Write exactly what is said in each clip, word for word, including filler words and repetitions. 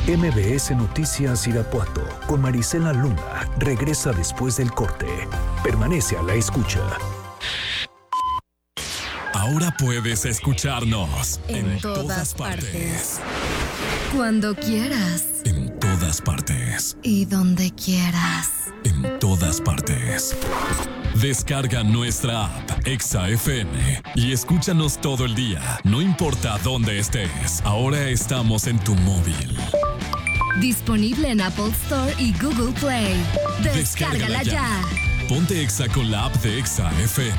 M B S Noticias Irapuato con Marisela Luna regresa después del corte. Permanece a la escucha. Ahora puedes escucharnos en, en todas, todas partes. partes. Cuando quieras. En todas partes. Y donde quieras. En todas partes. Descarga nuestra app Exa F M y escúchanos todo el día, no importa dónde estés. Ahora estamos en tu móvil. Disponible en Apple Store y Google Play. Descárgala, Descárgala ya. ya. Ponte Exa con la app de Exa F M.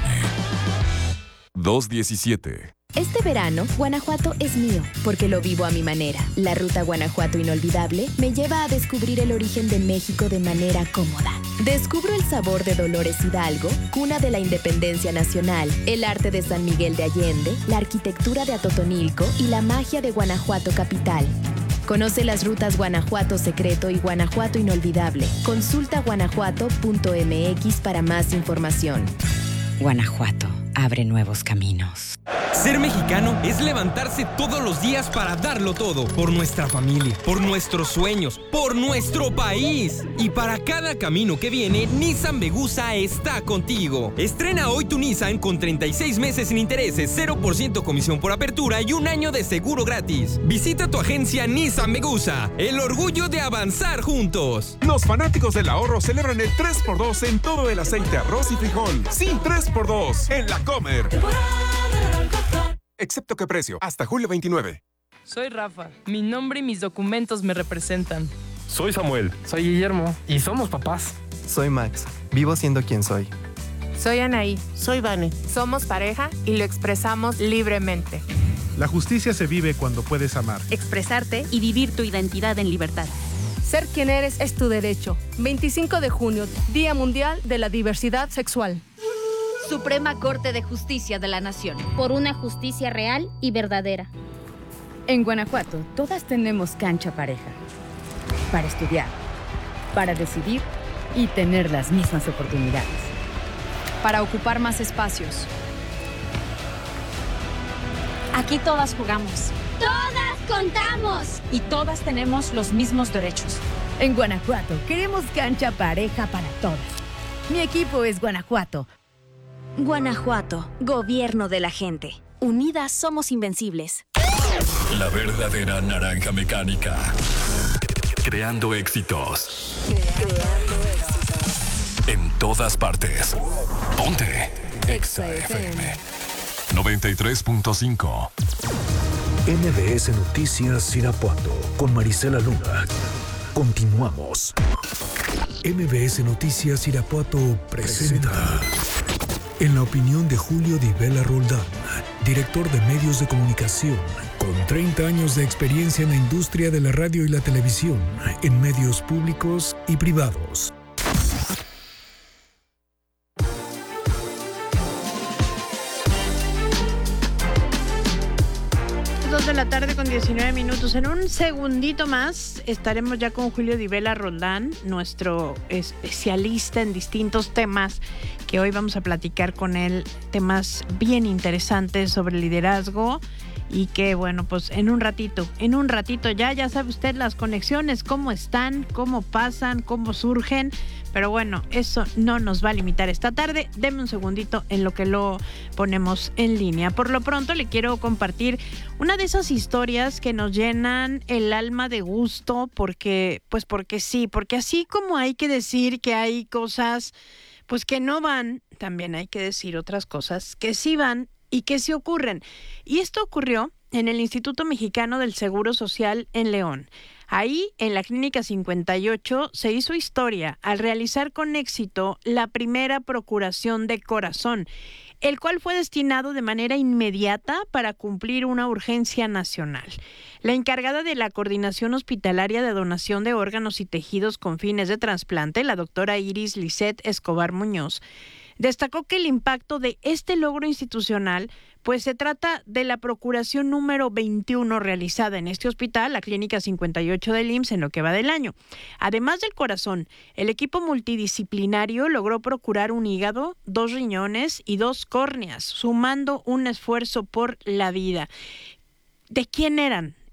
dos diecisiete. Este verano, Guanajuato es mío, porque lo vivo a mi manera. La Ruta Guanajuato Inolvidable me lleva a descubrir el origen de México de manera cómoda. Descubro el sabor de Dolores Hidalgo, cuna de la independencia nacional, el arte de San Miguel de Allende, la arquitectura de Atotonilco y la magia de Guanajuato capital. Conoce las rutas Guanajuato Secreto y Guanajuato Inolvidable. Consulta guanajuato punto m x para más información. Guanajuato abre nuevos caminos. Ser mexicano es levantarse todos los días para darlo todo, por nuestra familia, por nuestros sueños, por nuestro país. Y para cada camino que viene, Nissan Vegusa está contigo. Estrena hoy tu Nissan con treinta y seis meses sin intereses, cero por ciento comisión por apertura y un año de seguro gratis. Visita tu agencia Nissan Vegusa, el orgullo de avanzar juntos. Los fanáticos del ahorro celebran el tres por dos en todo el aceite, arroz y frijol. Sí, tres por dos en La Comer. Excepto que precio, hasta julio veintinueve. Soy Rafa, mi nombre y mis documentos me representan. Soy Samuel. Soy Guillermo y somos papás. Soy Max, vivo siendo quien soy. Soy Anaí. Soy Vane. Somos pareja y lo expresamos libremente. La justicia se vive cuando puedes amar, expresarte y vivir tu identidad en libertad. Ser quien eres es tu derecho. veinticinco de junio, Día Mundial de la Diversidad Sexual. Suprema Corte de Justicia de la Nación. Por una justicia real y verdadera. En Guanajuato, todas tenemos cancha pareja. Para estudiar, para decidir y tener las mismas oportunidades. Para ocupar más espacios. Aquí todas jugamos. ¡Todas contamos! Y todas tenemos los mismos derechos. En Guanajuato, queremos cancha pareja para todas. Mi equipo es Guanajuato. Guanajuato, gobierno de la gente. Unidas somos invencibles. La verdadera naranja mecánica. Creando éxitos. Creando éxitos. En todas partes. Ponte Exa F M. noventa y tres punto cinco. M B S Noticias Irapuato con Marisela Luna. Continuamos. M B S Noticias Irapuato presenta. En la opinión de Julio Di Vela Roldán, director de medios de comunicación, con treinta años de experiencia en la industria de la radio y la televisión, en medios públicos y privados. dos de la tarde con diecinueve minutos. En un segundito más estaremos ya con Julio Di Vela Roldán, nuestro especialista en distintos temas, que hoy vamos a platicar con él temas bien interesantes sobre liderazgo y que, bueno, pues en un ratito, en un ratito ya, ya sabe usted las conexiones, cómo están, cómo pasan, cómo surgen, pero bueno, eso no nos va a limitar esta tarde. Deme un segundito en lo que lo ponemos en línea. Por lo pronto le quiero compartir una de esas historias que nos llenan el alma de gusto porque, pues porque sí, porque así como hay que decir que hay cosas pues que no van, también hay que decir otras cosas que sí van y que sí ocurren. Y esto ocurrió en el Instituto Mexicano del Seguro Social en León. Ahí, en la Clínica cincuenta y ocho, se hizo historia al realizar con éxito la primera procuración de corazón, el cual fue destinado de manera inmediata para cumplir una urgencia nacional. La encargada de la Coordinación Hospitalaria de Donación de Órganos y Tejidos con fines de trasplante, la doctora Iris Lisset Escobar Muñoz, destacó que el impacto de este logro institucional, pues se trata de la procuración número veintiuno realizada en este hospital, la Clínica cincuenta y ocho del I M S S, en lo que va del año. Además del corazón, el equipo multidisciplinario logró procurar un hígado, dos riñones y dos córneas, sumando un esfuerzo por la vida. ¿De quién eran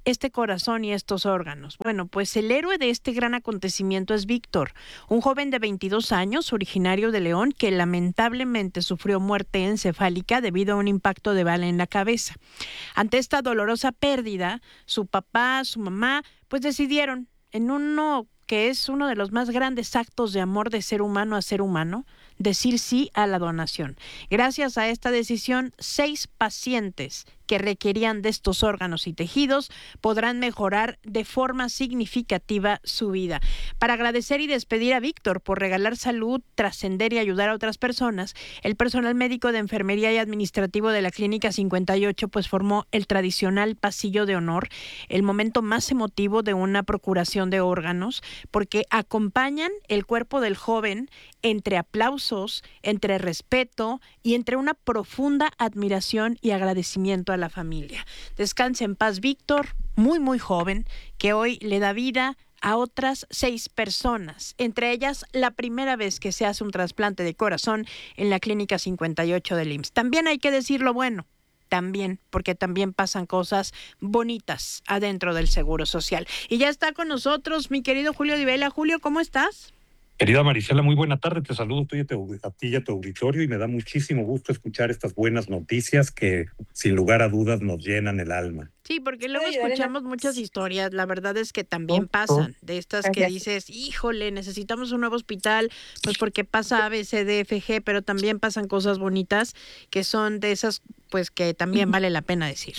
este corazón y estos órganos? Bueno, pues el héroe de este gran acontecimiento es Víctor, un joven de veintidós años, originario de León, que lamentablemente sufrió muerte encefálica debido a un impacto de bala en la cabeza. Ante esta dolorosa pérdida, su papá, su mamá, pues decidieron, en uno que es uno de los más grandes actos de amor de ser humano a ser humano, decir sí a la donación. Gracias a esta decisión, seis pacientes que requerían de estos órganos y tejidos podrán mejorar de forma significativa su vida. Para agradecer y despedir a Víctor por regalar salud, trascender y ayudar a otras personas, el personal médico de enfermería y administrativo de la Clínica cincuenta y ocho pues formó el tradicional pasillo de honor, el momento más emotivo de una procuración de órganos, porque acompañan el cuerpo del joven entre aplausos, entre respeto y entre una profunda admiración y agradecimiento a la familia. Descanse en paz, Víctor, muy muy joven, que hoy le da vida a otras seis personas, entre ellas la primera vez que se hace un trasplante de corazón en la Clínica cincuenta y ocho del I M S S. También hay que decir lo bueno, también, porque también pasan cosas bonitas adentro del Seguro Social. Y ya está con nosotros mi querido Julio Di-Vela. Julio, ¿cómo estás? Querida Marisela, muy buena tarde, te saludo a ti y a tu auditorio y me da muchísimo gusto escuchar estas buenas noticias que sin lugar a dudas nos llenan el alma. Sí, porque luego escuchamos muchas historias, la verdad es que también pasan, de estas que dices, híjole, necesitamos un nuevo hospital, pues porque pasa A, B, C, D, F, G, pero también pasan cosas bonitas que son de esas, pues que también vale la pena decir.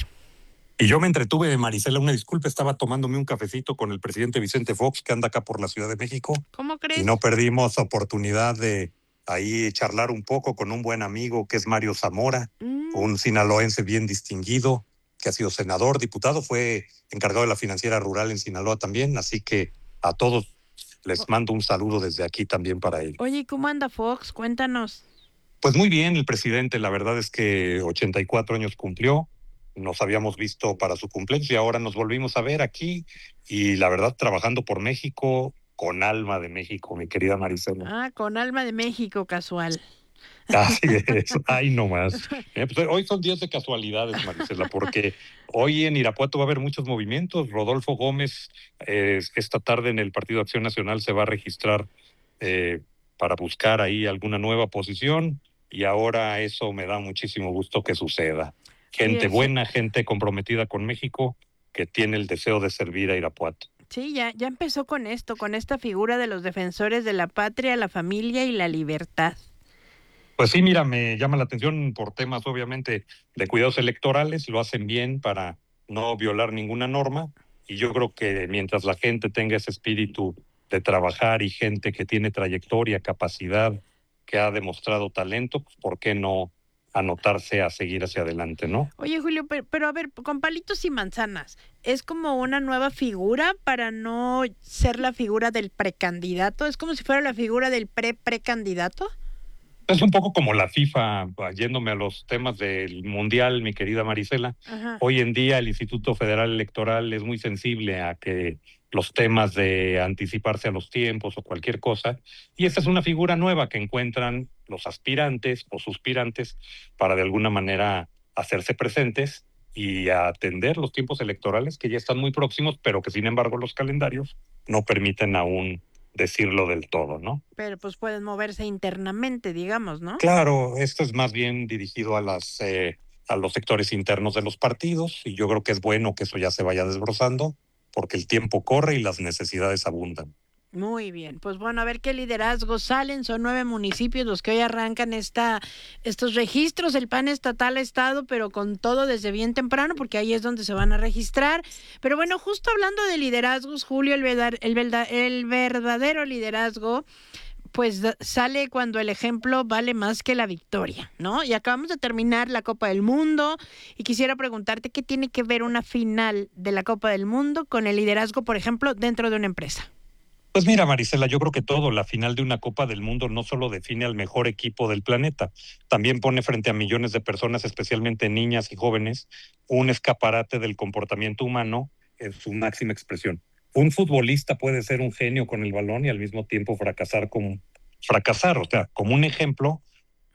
Y yo me entretuve, Marisela, una disculpa, estaba tomándome un cafecito con el presidente Vicente Fox, que anda acá por la Ciudad de México. ¿Cómo crees? Y no perdimos oportunidad de ahí charlar un poco con un buen amigo que es Mario Zamora, mm. un sinaloense bien distinguido, que ha sido senador, diputado, fue encargado de la financiera rural en Sinaloa también, así que a todos les mando un saludo desde aquí también para él. Oye, ¿y cómo anda Fox? Cuéntanos. Pues muy bien, el presidente, la verdad es que ochenta y cuatro años cumplió. Nos habíamos visto para su cumpleaños y ahora nos volvimos a ver aquí y la verdad trabajando por México con alma de México, mi querida Marisela. Ah, con alma de México, casual. Así es, ay no más. Eh, pues hoy son días de casualidades, Marisela, porque hoy en Irapuato va a haber muchos movimientos. Rodolfo Gómez eh, esta tarde en el Partido Acción Nacional se va a registrar eh, para buscar ahí alguna nueva posición y ahora eso me da muchísimo gusto que suceda. Gente sí, buena, gente comprometida con México, que tiene el deseo de servir a Irapuato. Sí, ya, ya empezó con esto, con esta figura de los defensores de la patria, la familia y la libertad. Pues sí, mira, me llama la atención por temas obviamente de cuidados electorales, lo hacen bien para no violar ninguna norma, y yo creo que mientras la gente tenga ese espíritu de trabajar y gente que tiene trayectoria, capacidad, que ha demostrado talento, pues ¿por qué no anotarse a seguir hacia adelante, ¿no? Oye, Julio, pero, pero a ver, con palitos y manzanas, ¿es como una nueva figura para no ser la figura del precandidato? ¿Es como si fuera la figura del pre-precandidato? Es un poco como la FIFA, yéndome a los temas del Mundial, mi querida Marisela. Ajá. Hoy en día el Instituto Federal Electoral es muy sensible a que los temas de anticiparse a los tiempos o cualquier cosa, y esta es una figura nueva que encuentran los aspirantes o suspirantes para de alguna manera hacerse presentes y atender los tiempos electorales que ya están muy próximos, pero que sin embargo los calendarios no permiten aún decirlo del todo, ¿no? Pero pues pueden moverse internamente, digamos, ¿no? Claro, esto es más bien dirigido a las eh, a los sectores internos de los partidos, y yo creo que es bueno que eso ya se vaya desbrozando, porque el tiempo corre y las necesidades abundan. Muy bien, pues bueno, a ver qué liderazgos salen. Son nueve municipios los que hoy arrancan esta, estos registros. El P A N estatal ha estado, pero con todo desde bien temprano, porque ahí es donde se van a registrar. Pero bueno, justo hablando de liderazgos, Julio, el, verdad, el, verdad, el verdadero liderazgo pues sale cuando el ejemplo vale más que la victoria, ¿no? Y acabamos de terminar la Copa del Mundo y quisiera preguntarte qué tiene que ver una final de la Copa del Mundo con el liderazgo, por ejemplo, dentro de una empresa. Pues mira, Marisela, yo creo que todo, la final de una Copa del Mundo no solo define al mejor equipo del planeta, también pone frente a millones de personas, especialmente niñas y jóvenes, un escaparate del comportamiento humano en su máxima expresión. Un futbolista puede ser un genio con el balón y al mismo tiempo fracasar como fracasar, o sea, como un ejemplo,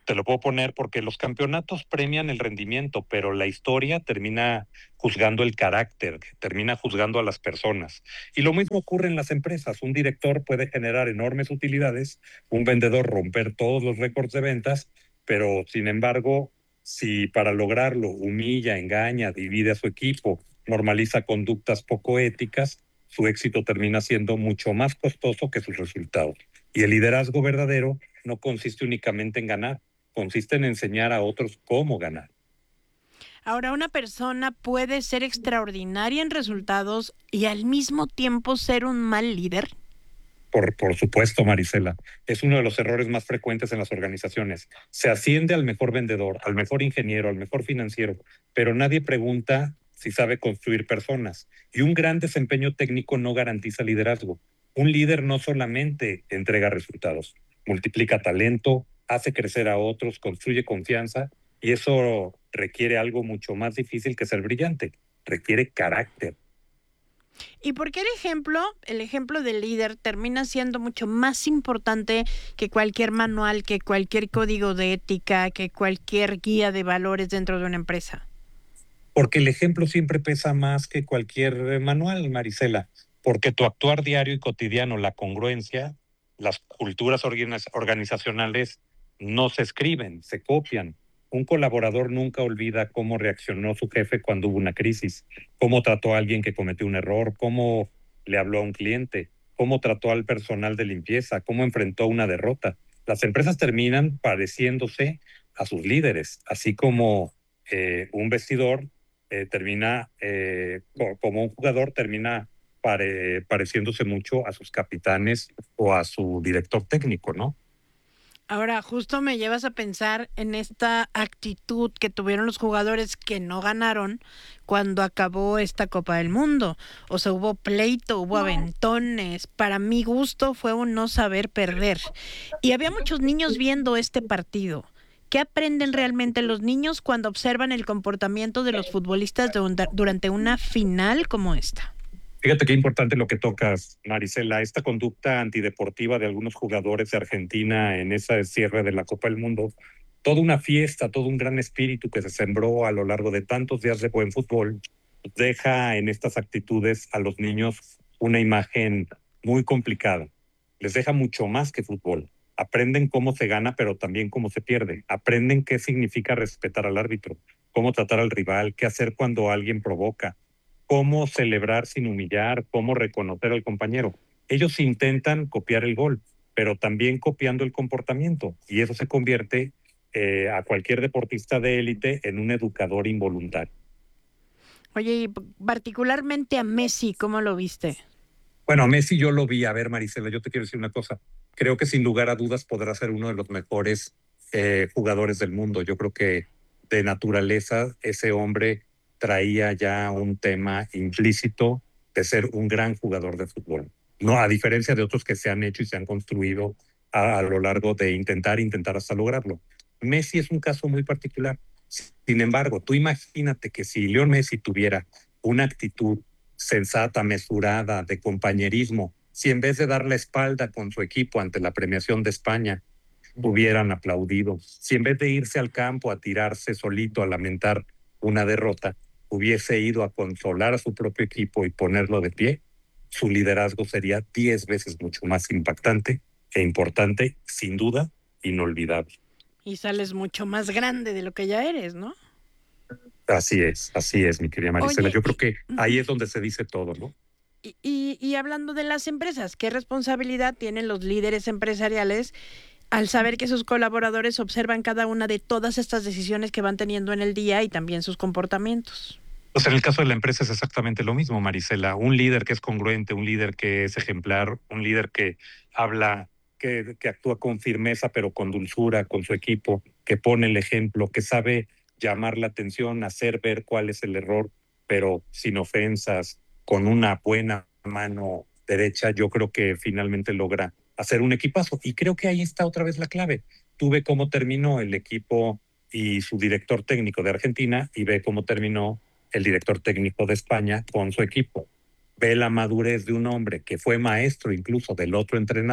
te lo puedo poner porque los campeonatos premian el rendimiento, pero la historia termina juzgando el carácter, termina juzgando a las personas. Y lo mismo ocurre en las empresas. Un director puede generar enormes utilidades, un vendedor romper todos los récords de ventas, pero sin embargo, si para lograrlo humilla, engaña, divide a su equipo, normaliza conductas poco éticas, su éxito termina siendo mucho más costoso que sus resultados. Y el liderazgo verdadero no consiste únicamente en ganar, consiste en enseñar a otros cómo ganar. Ahora, una persona puede ser extraordinaria en resultados y al mismo tiempo ser un mal líder. Por, por supuesto, Marisela. Es uno de los errores más frecuentes en las organizaciones. Se asciende al mejor vendedor, al mejor ingeniero, al mejor financiero, pero nadie pregunta si sabe construir personas. Y un gran desempeño técnico no garantiza liderazgo. Un líder no solamente entrega resultados, multiplica talento, hace crecer a otros, construye confianza, y eso requiere algo mucho más difícil que ser brillante. Requiere carácter. ¿Y por qué el ejemplo, el ejemplo del líder termina siendo mucho más importante que cualquier manual, que cualquier código de ética, que cualquier guía de valores dentro de una empresa? Porque el ejemplo siempre pesa más que cualquier manual, Marisela. Porque tu actuar diario y cotidiano, la congruencia, las culturas organizacionales no se escriben, se copian. Un colaborador nunca olvida cómo reaccionó su jefe cuando hubo una crisis, cómo trató a alguien que cometió un error, cómo le habló a un cliente, cómo trató al personal de limpieza, cómo enfrentó una derrota. Las empresas terminan pareciéndose a sus líderes, así como eh, un vestidor eh, termina, eh, como un jugador termina pare, pareciéndose mucho a sus capitanes o a su director técnico, ¿no? Ahora, justo me llevas a pensar en esta actitud que tuvieron los jugadores que no ganaron cuando acabó esta Copa del Mundo. O sea, hubo pleito, hubo aventones. Para mi gusto fue un no saber perder. Y había muchos niños viendo este partido. ¿Qué aprenden realmente los niños cuando observan el comportamiento de los futbolistas durante una final como esta? Fíjate qué importante lo que tocas, Marisela. Esta conducta antideportiva de algunos jugadores de Argentina en ese cierre de la Copa del Mundo, toda una fiesta, todo un gran espíritu que se sembró a lo largo de tantos días de buen fútbol, deja en estas actitudes a los niños una imagen muy complicada. Les deja mucho más que fútbol. Aprenden cómo se gana, pero también cómo se pierde. Aprenden qué significa respetar al árbitro, cómo tratar al rival, qué hacer cuando alguien provoca, cómo celebrar sin humillar, cómo reconocer al compañero. Ellos intentan copiar el gol, pero también copiando el comportamiento, y eso se convierte eh, a cualquier deportista de élite en un educador involuntario. Oye, y particularmente a Messi, ¿cómo lo viste? Bueno, a Messi yo lo vi. A ver, Marisela, yo te quiero decir una cosa. Creo que sin lugar a dudas podrá ser uno de los mejores eh, jugadores del mundo. Yo creo que de naturaleza ese hombre traía ya un tema implícito de ser un gran jugador de fútbol. No, a diferencia de otros que se han hecho y se han construido a, a lo largo de intentar, intentar hasta lograrlo. Messi es un caso muy particular. Sin embargo, tú imagínate que si Lionel Messi tuviera una actitud sensata, mesurada, de compañerismo, si en vez de dar la espalda con su equipo ante la premiación de España, hubieran aplaudido, si en vez de irse al campo a tirarse solito a lamentar una derrota, hubiese ido a consolar a su propio equipo y ponerlo de pie, su liderazgo sería diez veces mucho más impactante e importante, sin duda, inolvidable. Y sales mucho más grande de lo que ya eres, ¿no? Así es, así es, mi querida Marisela. Oye, yo creo que ahí es donde se dice todo, ¿no? Y, y, y hablando de las empresas, ¿qué responsabilidad tienen los líderes empresariales al saber que sus colaboradores observan cada una de todas estas decisiones que van teniendo en el día y también sus comportamientos? Pues en el caso de la empresa es exactamente lo mismo, Marisela. Un líder que es congruente, un líder que es ejemplar, un líder que habla, que, que actúa con firmeza pero con dulzura con su equipo, que pone el ejemplo, que sabe llamar la atención, hacer ver cuál es el error, pero sin ofensas, con una buena mano derecha, yo creo que finalmente logra hacer un equipazo. Y creo que ahí está otra vez la clave. Tú ve cómo terminó el equipo y su director técnico de Argentina y ve cómo terminó el director técnico de España con su equipo. Ve la madurez de un hombre que fue maestro incluso del otro entrenador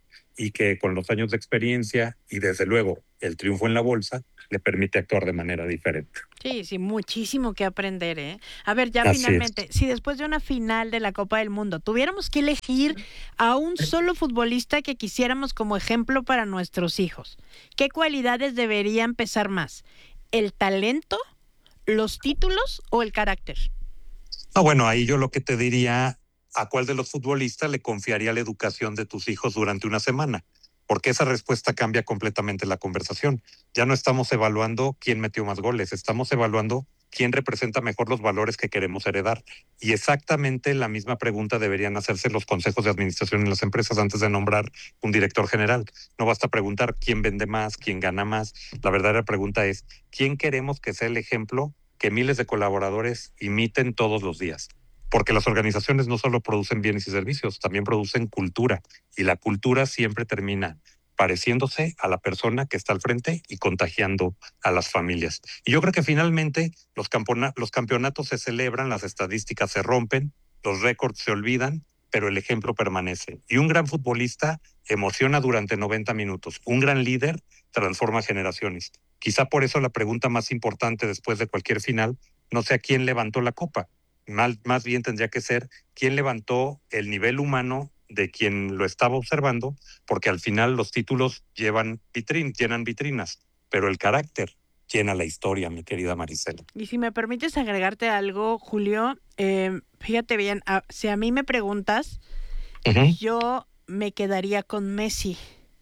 y que con los años de experiencia y desde luego el triunfo en la bolsa le permite actuar de manera diferente. Sí, sí, muchísimo que aprender, ¿eh? A ver, ya Así finalmente, es. si después de una final de la Copa del Mundo tuviéramos que elegir a un solo futbolista que quisiéramos como ejemplo para nuestros hijos, ¿qué cualidades deberían pesar más? ¿El talento, los títulos o el carácter? Ah, bueno, ahí yo lo que te diría, ¿a cuál de los futbolistas le confiaría la educación de tus hijos durante una semana? Porque esa respuesta cambia completamente la conversación. Ya no estamos evaluando quién metió más goles, estamos evaluando quién representa mejor los valores que queremos heredar. Y exactamente la misma pregunta deberían hacerse los consejos de administración en las empresas antes de nombrar un director general. No basta preguntar quién vende más, quién gana más. La verdadera pregunta es, ¿quién queremos que sea el ejemplo que miles de colaboradores imiten todos los días? Porque las organizaciones no solo producen bienes y servicios, también producen cultura. Y la cultura siempre termina pareciéndose a la persona que está al frente y contagiando a las familias. Y yo creo que finalmente los, campona- los campeonatos se celebran, las estadísticas se rompen, los récords se olvidan, pero el ejemplo permanece. Y un gran futbolista emociona durante noventa minutos. Un gran líder transforma generaciones. Quizá por eso la pregunta más importante después de cualquier final no sea quién levantó la copa. Más, más bien tendría que ser quién levantó el nivel humano de quien lo estaba observando, porque al final los títulos llevan vitrin, llenan vitrinas, pero el carácter llena la historia, mi querida Marisela. Y si me permites agregarte algo, Julio, eh, fíjate bien, a, si a mí me preguntas, uh-huh. yo me quedaría con Messi.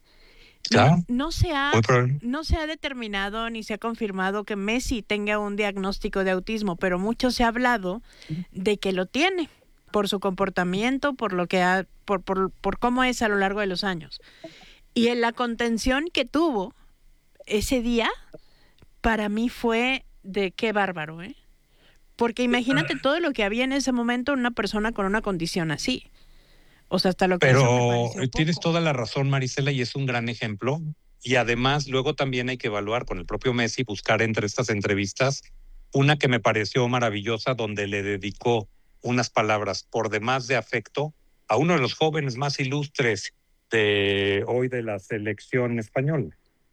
No, no, se ha, no se ha determinado ni se ha confirmado que Messi tenga un diagnóstico de autismo, pero mucho se ha hablado de que lo tiene por su comportamiento, por lo que ha, por, por, por cómo es a lo largo de los años. Y en la contención que tuvo ese día, para mí fue de qué bárbaro, ¿eh? Porque imagínate todo lo que había en ese momento en una persona con una condición así. O sea, hasta lo que Pero tienes toda la razón, Marisela, y es un gran ejemplo. Y además, luego también hay que evaluar con el propio Messi, buscar entre estas entrevistas una que me pareció maravillosa, donde le dedicó unas palabras por demás de afecto a uno de los jóvenes más ilustres de hoy de la selección española.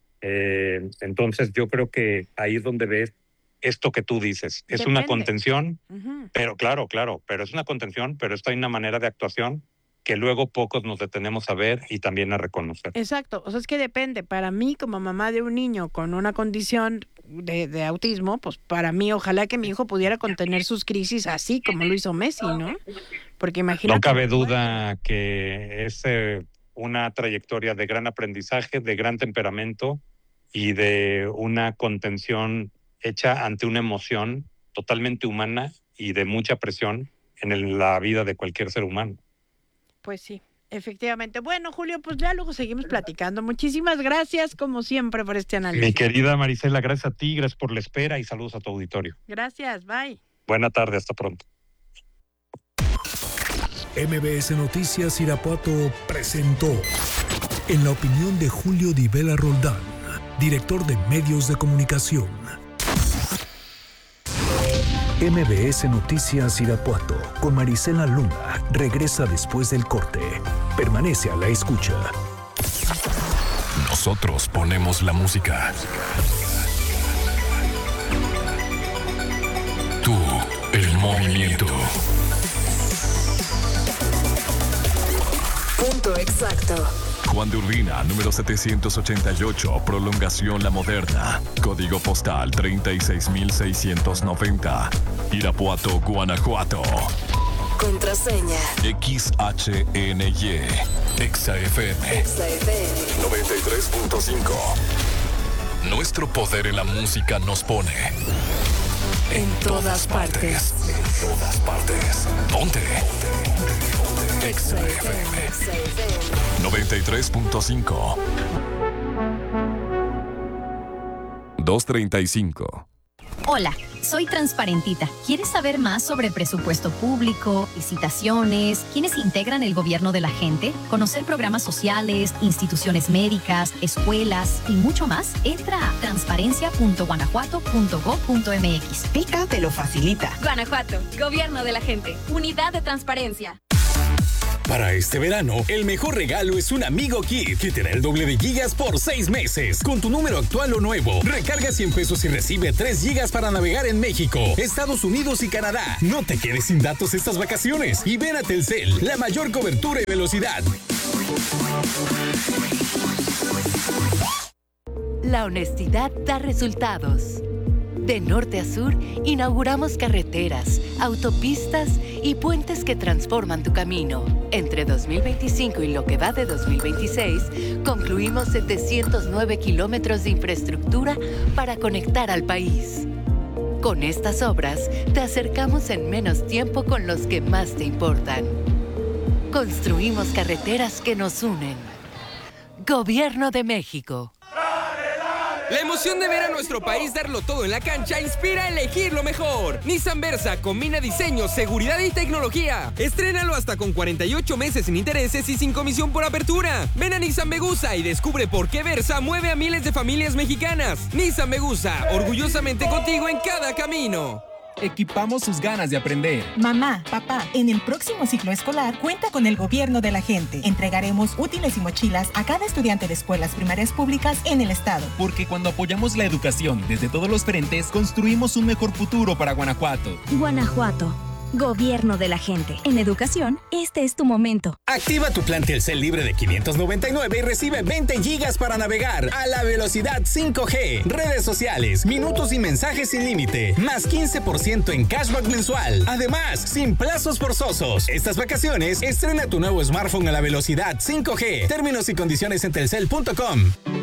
Eh, entonces, yo creo que ahí es donde ves esto que tú dices. Es Depende. Una contención, uh-huh. pero claro, claro, pero es una contención, pero esto hay una manera de actuación que luego pocos nos detenemos a ver y también a reconocer. Exacto, o sea, es que depende. Para mí, como mamá de un niño con una condición de, de autismo, pues para mí, ojalá que mi hijo pudiera contener sus crisis así como lo hizo Messi, ¿no? Porque imagínate... No cabe duda que es eh, una trayectoria de gran aprendizaje, de gran temperamento y de una contención hecha ante una emoción totalmente humana y de mucha presión en el, la vida de cualquier ser humano. Pues sí, efectivamente. Bueno, Julio, pues ya luego seguimos platicando. Muchísimas gracias, como siempre, por este análisis. Mi querida Marisela, gracias a ti, gracias por la espera y saludos a tu auditorio. Gracias, bye. Buena tarde, hasta pronto. M B S Noticias Irapuato presentó En la opinión de Julio Divela Roldán, director de Medios de Comunicación. M B S Noticias Irapuato con Marisela Luna regresa después del corte. Permanece a la escucha. Nosotros ponemos la música. Tú, el movimiento. Punto exacto. Juan de Urbina, número setecientos ochenta y ocho, Prolongación La Moderna. Código postal treinta y seis mil seiscientos noventa. Irapuato, Guanajuato. Contraseña. X H N Y. Exa F M. Exa F M. noventa y tres punto cinco. Nuestro poder en la música nos pone en, en todas partes. partes. En todas partes. Ponte. Exa F M. noventa y tres punto cinco. dos treinta y cinco. Hola, soy Transparentita. ¿Quieres saber más sobre presupuesto público, licitaciones, quiénes integran el gobierno de la gente, conocer programas sociales, instituciones médicas, escuelas y mucho más? Entra a transparencia punto guanajuato punto gob punto m x. Pica te lo facilita. Guanajuato, gobierno de la gente, unidad de transparencia. Para este verano, el mejor regalo es un Amigo Kit, que te da el doble de gigas por seis meses. Con tu número actual o nuevo, recarga cien pesos y recibe tres gigas para navegar en México, Estados Unidos y Canadá. No te quedes sin datos estas vacaciones y ven a Telcel, la mayor cobertura y velocidad. La honestidad da resultados. De norte a sur, inauguramos carreteras, autopistas y puentes que transforman tu camino. Entre dos mil veinticinco y lo que va de dos mil veintiséis, concluimos setecientos nueve kilómetros de infraestructura para conectar al país. Con estas obras, te acercamos en menos tiempo con los que más te importan. Construimos carreteras que nos unen. Gobierno de México. La emoción de ver a nuestro país darlo todo en la cancha inspira a elegir lo mejor. Nissan Versa combina diseño, seguridad y tecnología. Estrénalo hasta con cuarenta y ocho meses sin intereses y sin comisión por apertura. Ven a Nissan Megusa y descubre por qué Versa mueve a miles de familias mexicanas. Nissan Megusa, orgullosamente contigo en cada camino. Equipamos sus ganas de aprender. Mamá, papá, en el próximo ciclo escolar cuenta con el gobierno de la gente. Entregaremos útiles y mochilas a cada estudiante de escuelas primarias públicas en el estado. Porque cuando apoyamos la educación desde todos los frentes, construimos un mejor futuro para Guanajuato. Guanajuato. Gobierno de la gente. En educación, este es tu momento. Activa tu plan Telcel libre de quinientos noventa y nueve y recibe veinte gigas para navegar a la velocidad cinco G, redes sociales, minutos y mensajes sin límite, más quince por ciento en cashback mensual. Además, sin plazos forzosos. Estas vacaciones, estrena tu nuevo smartphone a la velocidad cinco G. Términos y condiciones en telcel punto com.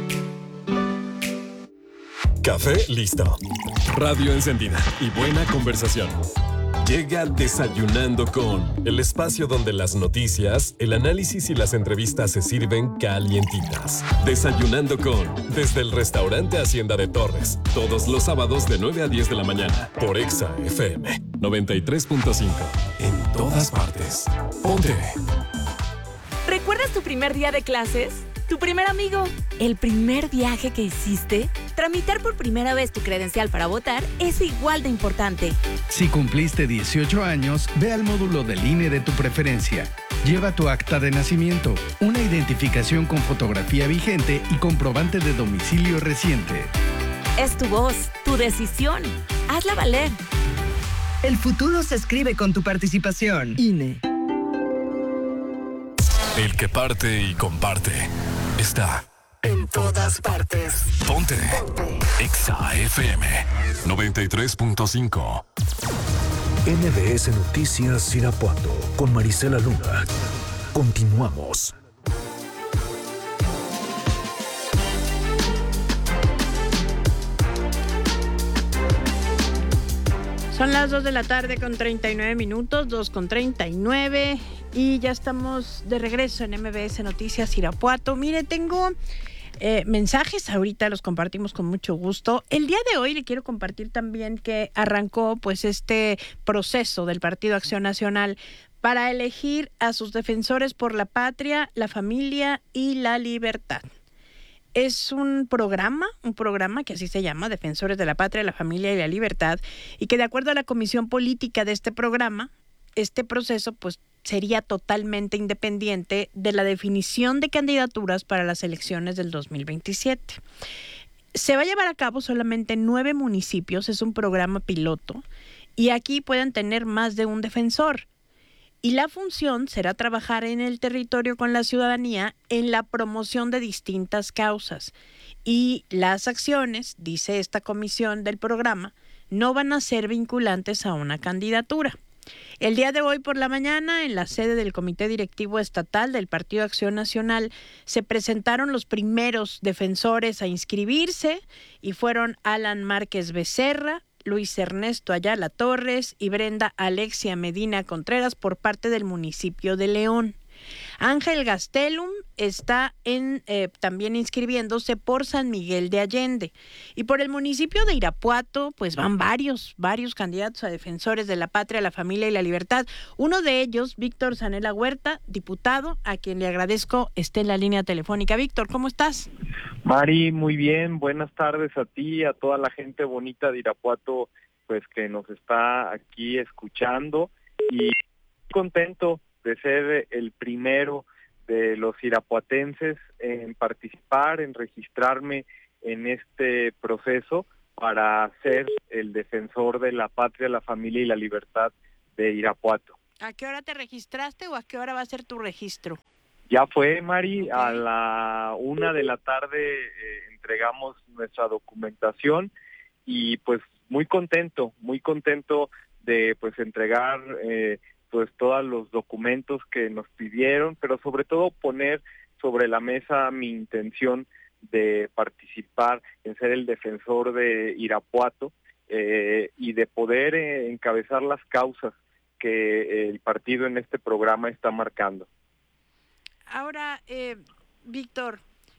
Café listo. Radio encendida y buena conversación. Llega Desayunando con, el espacio donde las noticias, el análisis y las entrevistas se sirven calientitas. Desayunando con, desde el restaurante Hacienda de Torres, todos los sábados de nueve a diez de la mañana, por Exa F M noventa y tres punto cinco. En todas partes. Ponte. ¿Recuerdas tu primer día de clases? ¿Tu primer amigo? ¿El primer viaje que hiciste? Tramitar por primera vez tu credencial para votar es igual de importante. Si cumpliste dieciocho años, ve al módulo del I N E de tu preferencia. Lleva tu acta de nacimiento, una identificación con fotografía vigente y comprobante de domicilio reciente. Es tu voz, tu decisión. Hazla valer. El futuro se escribe con tu participación. I N E. El que parte y comparte está en todas partes. Ponte. Ponte. Exa F M noventa y tres punto cinco. M B S Noticias Irapuato con Marisela Luna. Continuamos. Son las dos de la tarde con treinta y nueve minutos, dos con treinta y nueve, y ya estamos de regreso en M B S Noticias Irapuato. Mire, tengo eh, mensajes, ahorita los compartimos con mucho gusto. El día de hoy le quiero compartir también que arrancó pues este proceso del Partido Acción Nacional para elegir a sus defensores por la patria, la familia y la libertad. Es un programa, un programa que así se llama, Defensores de la Patria, la Familia y la Libertad, y que de acuerdo a la comisión política de este programa, este proceso pues sería totalmente independiente de la definición de candidaturas para las elecciones del dos mil veintisiete. Se va a llevar a cabo solamente en nueve municipios, es un programa piloto, y aquí pueden tener más de un defensor. Y la función será trabajar en el territorio con la ciudadanía en la promoción de distintas causas. Y las acciones, dice esta comisión del programa, no van a ser vinculantes a una candidatura. El día de hoy por la mañana, en la sede del Comité Directivo Estatal del Partido Acción Nacional, se presentaron los primeros defensores a inscribirse y fueron Alan Márquez Becerra, Luis Ernesto Ayala Torres y Brenda Alexia Medina Contreras por parte del municipio de León. Ángel Gastelum está en, eh, también inscribiéndose por San Miguel de Allende. Y por el municipio de Irapuato, pues van varios, varios candidatos a defensores de la patria, la familia y la libertad. Uno de ellos, Víctor Zanella Huerta, diputado, a quien le agradezco esté en la línea telefónica. Víctor, ¿cómo estás? Mari, muy bien. Buenas tardes a ti, a toda la gente bonita de Irapuato, pues que nos está aquí escuchando. Y contento de ser el primero de los irapuatenses en participar, en registrarme en este proceso para ser el defensor de la patria, la familia y la libertad de Irapuato. ¿A qué hora te registraste o a qué hora va a ser tu registro? Ya fue, Mari, okay. A la una de la tarde eh, entregamos nuestra documentación y pues muy contento, muy contento de pues entregar eh, pues todos los documentos que nos pidieron, pero sobre todo poner sobre la mesa mi intención de participar en ser el defensor de Irapuato eh, y de poder eh, encabezar las causas que el partido en este programa está marcando. Ahora, eh, Víctor,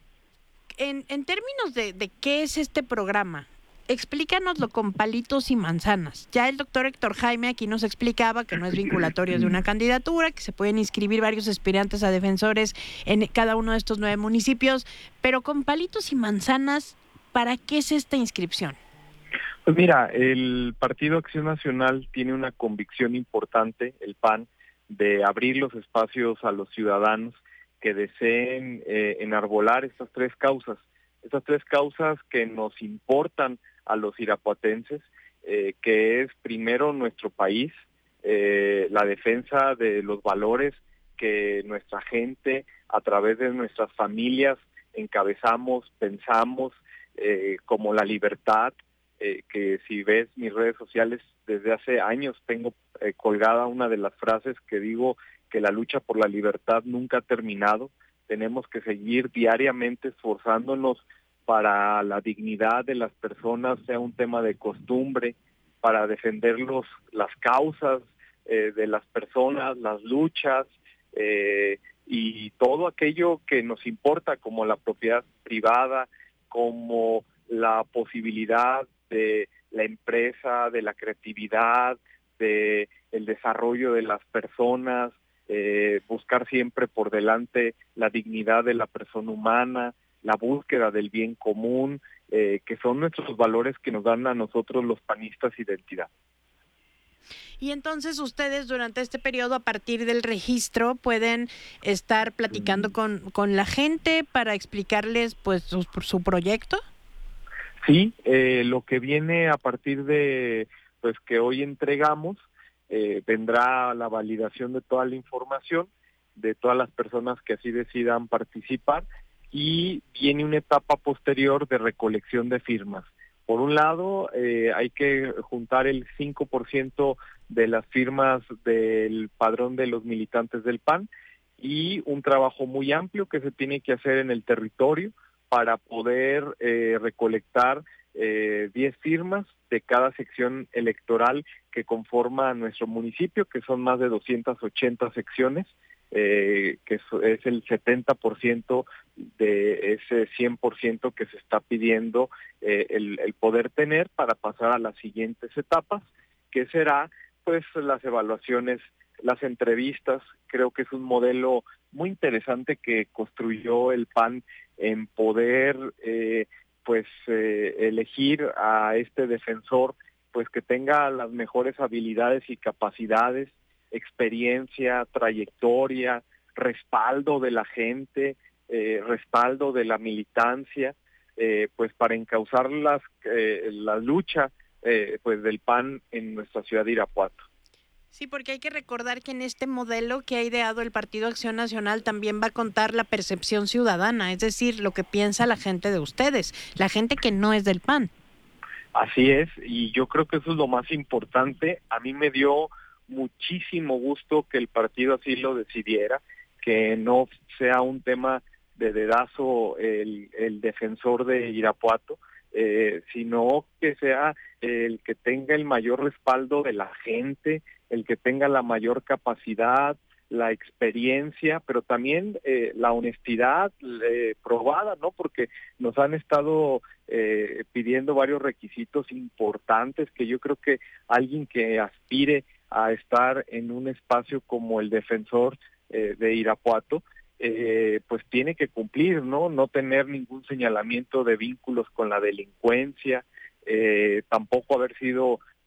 en, en términos de, de qué es este programa, explícanoslo con palitos y manzanas. Ya el doctor Héctor Jaime aquí nos explicaba que no es vinculatorio de una candidatura, que se pueden inscribir varios aspirantes a defensores en cada uno de estos nueve municipios, pero con palitos y manzanas, ¿para qué es esta inscripción? Pues mira, el Partido Acción Nacional tiene una convicción importante, el P A N, de abrir los espacios a los ciudadanos que deseen eh, enarbolar estas tres causas, estas tres causas que nos importan a los irapuatenses, eh, que es primero nuestro país, eh, la defensa de los valores que nuestra gente a través de nuestras familias encabezamos, pensamos, eh, como la libertad, eh, que si ves mis redes sociales desde hace años tengo eh, colgada una de las frases que digo que la lucha por la libertad nunca ha terminado, tenemos que seguir diariamente esforzándonos para la dignidad de las personas, sea un tema de costumbre, para defender los, las causas eh, de las personas, las luchas eh, y todo aquello que nos importa, como la propiedad privada, como la posibilidad de la empresa, de la creatividad, de el desarrollo de las personas, eh, buscar siempre por delante la dignidad de la persona humana, la búsqueda del bien común, eh, que son nuestros valores que nos dan a nosotros los panistas identidad. Y entonces ustedes durante este periodo, a partir del registro, pueden estar platicando con, con la gente para explicarles pues su, su proyecto. Sí, eh, lo que viene a partir de pues que hoy entregamos, eh, vendrá la validación de toda la información, de todas las personas que así decidan participar, y viene una etapa posterior de recolección de firmas. Por un lado, eh, hay que juntar el cinco por ciento de las firmas del padrón de los militantes del P A N y un trabajo muy amplio que se tiene que hacer en el territorio para poder eh, recolectar eh, diez firmas de cada sección electoral que conforma nuestro municipio, que son más de doscientas ochenta secciones, Eh, que es el setenta por ciento de ese cien por ciento que se está pidiendo eh, el, el poder tener para pasar a las siguientes etapas, que será pues las evaluaciones, las entrevistas. Creo que es un modelo muy interesante que construyó el P A N en poder eh, pues eh, elegir a este defensor pues que tenga las mejores habilidades y capacidades, experiencia, trayectoria, respaldo de la gente, eh, respaldo de la militancia, eh, pues para encauzar las, eh, la lucha eh, pues del P A N en nuestra ciudad de Irapuato. Sí, porque hay que recordar que en este modelo que ha ideado el Partido Acción Nacional también va a contar la percepción ciudadana, es decir, lo que piensa la gente de ustedes, la gente que no es del P A N. Así es, y yo creo que eso es lo más importante. A mí me dio muchísimo gusto que el partido así lo decidiera, que no sea un tema de dedazo el, el defensor de Irapuato, eh, sino que sea el que tenga el mayor respaldo de la gente, el que tenga la mayor capacidad, la experiencia, pero también eh, la honestidad eh, probada, ¿no? Porque nos han estado eh, pidiendo varios requisitos importantes que yo creo que alguien que aspire a estar en un espacio como el defensor eh, de Irapuato, eh, pues tiene que cumplir, ¿no? No tener ningún señalamiento de vínculos con la delincuencia, eh, tampoco haber sido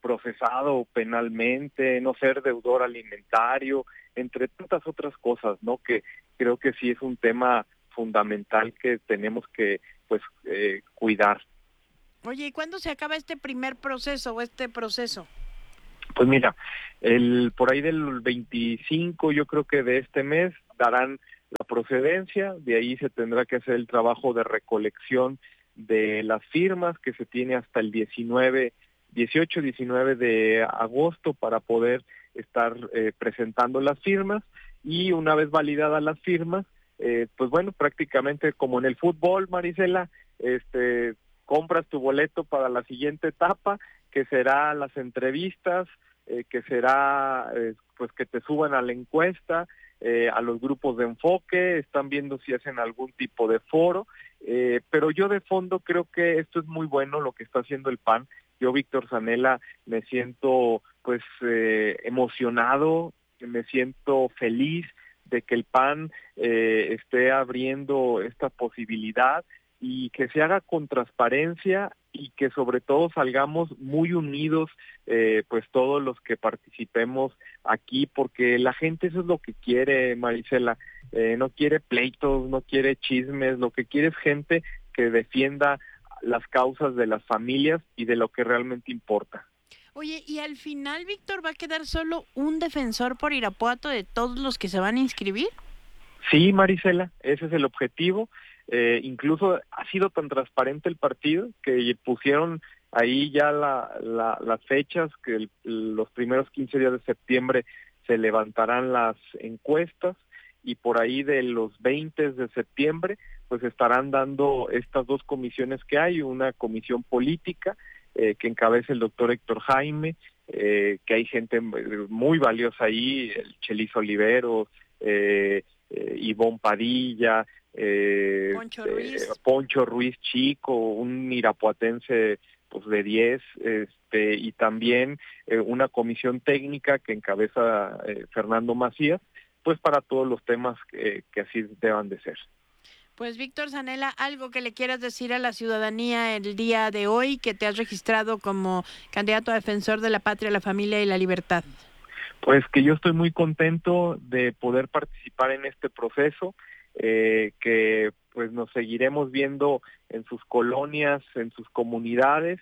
procesado penalmente, no ser deudor alimentario, entre tantas otras cosas, ¿no? Que creo que sí es un tema fundamental que tenemos que, pues, eh, cuidar. Oye, ¿y cuándo se acaba este primer proceso o este proceso? Pues mira, el por ahí del veinticinco, yo creo que de este mes, darán la procedencia, de ahí se tendrá que hacer el trabajo de recolección de las firmas, que se tiene hasta el diecinueve, dieciocho, diecinueve de agosto para poder estar eh, presentando las firmas, y una vez validadas las firmas, eh, pues bueno, prácticamente como en el fútbol, Marisela, este, compras tu boleto para la siguiente etapa, que será las entrevistas, eh, que será eh, pues que te suban a la encuesta, eh, a los grupos de enfoque, están viendo si hacen algún tipo de foro, eh, pero yo de fondo creo que esto es muy bueno lo que está haciendo el P A N. Yo, Víctor Zanella, me siento pues eh, emocionado, me siento feliz de que el P A N eh, esté abriendo esta posibilidad y que se haga con transparencia y que sobre todo salgamos muy unidos, eh, pues todos los que participemos aquí, porque la gente eso es lo que quiere, Marisela, eh, no quiere pleitos, no quiere chismes, lo que quiere es gente que defienda las causas de las familias y de lo que realmente importa. Oye, y al final, Víctor, ¿va a quedar solo un defensor por Irapuato de todos los que se van a inscribir? Sí, Marisela, ese es el objetivo. Eh, incluso ha sido tan transparente el partido que pusieron ahí ya la, la, las fechas, que el, los primeros quince días de septiembre se levantarán las encuestas, y por ahí de los veinte de septiembre pues estarán dando estas dos comisiones que hay, una comisión política eh, que encabeza el doctor Héctor Jaime, eh, que hay gente muy valiosa ahí, el Chelis Oliveros, eh, eh, Ivonne Padilla, eh, Poncho Ruiz. Eh, Poncho Ruiz Chico, un irapuatense pues de diez, este, y también eh, una comisión técnica que encabeza eh, Fernando Macías, pues para todos los temas que, que así deban de ser. Pues Víctor Zanella, algo que le quieras decir a la ciudadanía el día de hoy, que te has registrado como candidato a defensor de la patria, la familia y la libertad. Pues que yo estoy muy contento de poder participar en este proceso, eh, que pues nos seguiremos viendo en sus colonias, en sus comunidades,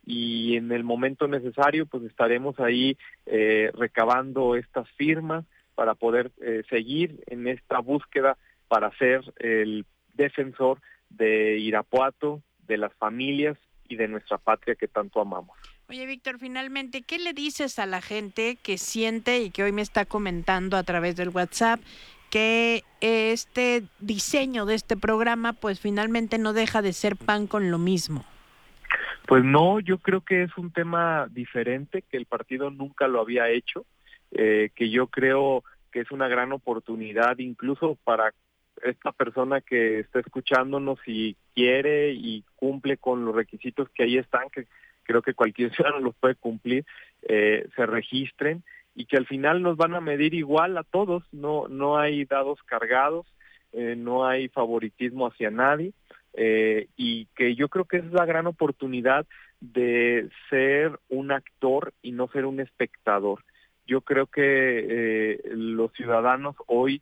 y en el momento necesario pues estaremos ahí eh, recabando estas firmas para poder eh, seguir en esta búsqueda para ser el defensor de Irapuato, de las familias y de nuestra patria que tanto amamos. Oye, Víctor, finalmente, ¿qué le dices a la gente que siente y que hoy me está comentando a través del WhatsApp que este diseño de este programa pues finalmente no deja de ser pan con lo mismo? Pues no, yo creo que es un tema diferente, que el partido nunca lo había hecho, eh, que yo creo que es una gran oportunidad incluso para esta persona que está escuchándonos y quiere y cumple con los requisitos que ahí están, que creo que cualquier ciudadano los puede cumplir, eh, se registren, y que al final nos van a medir igual a todos, no no hay dados cargados, eh, no hay favoritismo hacia nadie, eh, y que yo creo que es la gran oportunidad de ser un actor y no ser un espectador. Yo creo que eh, los ciudadanos hoy,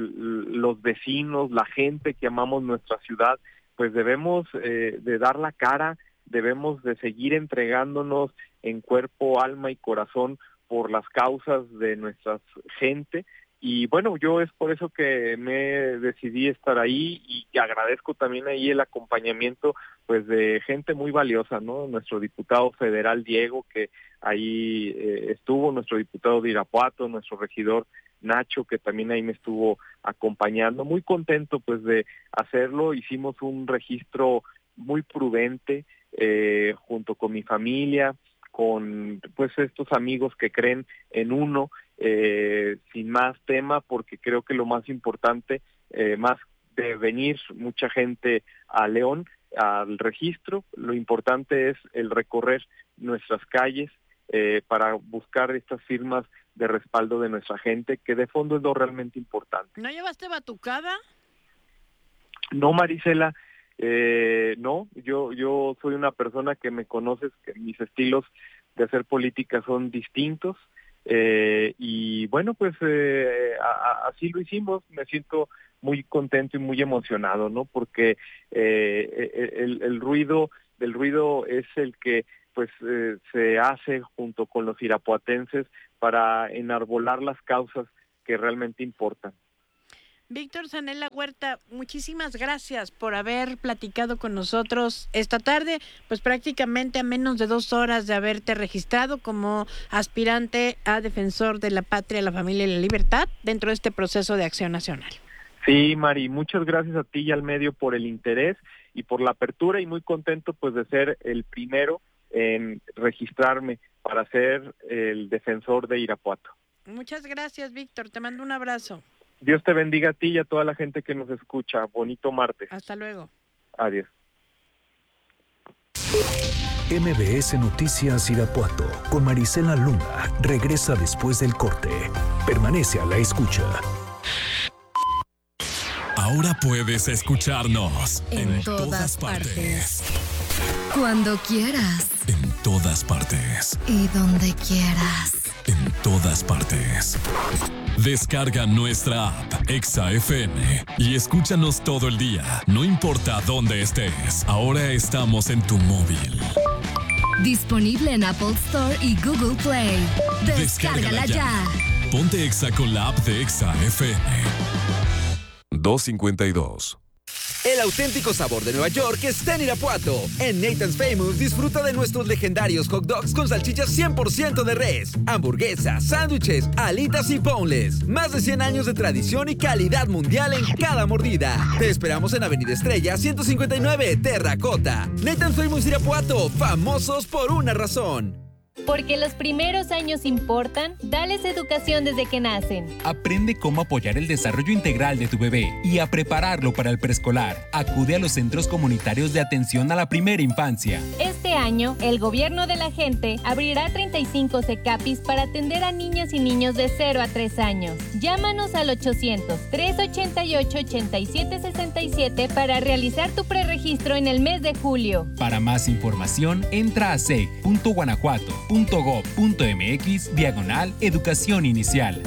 los vecinos, la gente que amamos nuestra ciudad, pues debemos eh, de dar la cara, debemos de seguir entregándonos en cuerpo, alma y corazón por las causas de nuestra gente. Y bueno, yo es por eso que me decidí estar ahí, y agradezco también ahí el acompañamiento pues de gente muy valiosa, ¿no? Nuestro diputado federal Diego, que ahí eh, estuvo, nuestro diputado de Irapuato, nuestro regidor Nacho, que también ahí me estuvo acompañando. Muy contento pues de hacerlo. Hicimos un registro muy prudente eh, junto con mi familia, con pues estos amigos que creen en uno, eh, sin más tema, porque creo que lo más importante, eh, más de venir mucha gente a León al registro, lo importante es el recorrer nuestras calles eh, para buscar estas firmas de respaldo de nuestra gente, que de fondo es lo realmente importante. ¿No llevaste batucada? No, Marisela, eh, no, yo yo soy una persona que me conoces, que mis estilos de hacer política son distintos. Eh, y bueno, pues eh, a, a, así lo hicimos. Me siento muy contento y muy emocionado, ¿no? Porque eh, el, el ruido del ruido es el que pues eh, se hace junto con los irapuatenses para enarbolar las causas que realmente importan. Víctor Zanella Huerta, muchísimas gracias por haber platicado con nosotros esta tarde, pues prácticamente a menos de dos horas de haberte registrado como aspirante a defensor de la patria, la familia y la libertad dentro de este proceso de Acción Nacional. Sí, Mari, muchas gracias a ti y al medio por el interés y por la apertura, y muy contento pues de ser el primero en registrarme para ser el defensor de Irapuato. Muchas gracias, Víctor, te mando un abrazo. Dios te bendiga a ti y a toda la gente que nos escucha. Bonito martes. Hasta luego. Adiós. M B S Noticias Irapuato con Marisela Luna regresa después del corte. Permanece a la escucha. Ahora puedes escucharnos en, en todas, todas partes. partes. Cuando quieras. En todas partes. Y donde quieras. En todas partes. Descarga nuestra app Exa F M y escúchanos todo el día, no importa dónde estés. Ahora estamos en tu móvil. Disponible en Apple Store y Google Play. Descárgala, Descárgala ya. ya. Ponte Exa con la app de Exa F M. dos cincuenta y dos. El auténtico sabor de Nueva York está en Irapuato. En Nathan's Famous disfruta de nuestros legendarios hot dogs con salchichas cien por ciento de res, hamburguesas, sándwiches, alitas y boneless. Más de cien años de tradición y calidad mundial en cada mordida. Te esperamos en Avenida Estrella ciento cincuenta y nueve, Terracota. Nathan's Famous Irapuato, famosos por una razón. Porque los primeros años importan, dales educación desde que nacen. Aprende cómo apoyar el desarrollo integral de tu bebé y a prepararlo para el preescolar. Acude a los centros comunitarios de atención a la primera infancia. Este año, el gobierno de la gente abrirá treinta y cinco CECAPIS para atender a niñas y niños de cero a tres años. Llámanos al ochocientos, trescientos ochenta y ocho, ochenta y siete sesenta y siete para realizar tu preregistro en el mes de julio. Para más información, entra a c e c punto guanajuato punto gob punto m x diagonal educación inicial.